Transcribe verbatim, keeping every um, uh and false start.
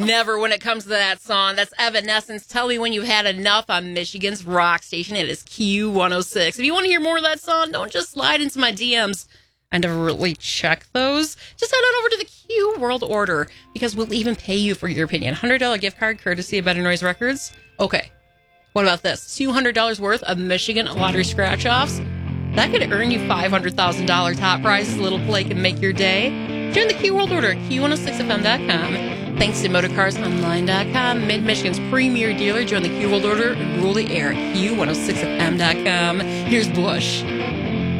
never when it comes to that song. That's Evanescence. Tell me when you've had enough on Michigan's rock station. It is Q one oh six. If you want to hear more of that song, don't just slide into my D Ms. I never really check those. Just head on over to the Q World Order, because we'll even pay you for your opinion. one hundred dollars gift card courtesy of Better Noise Records. Okay, what about this? two hundred dollars worth of Michigan lottery scratch-offs. That could earn you five hundred thousand dollars top prizes. A little play can make your day. Join the Q World Order at Q one oh six F M dot com. Thanks to Motorcars Online dot com, Mid-Michigan's premier dealer. Join the Q World Order and rule the air at Q one oh six F M dot com. Here's Bush.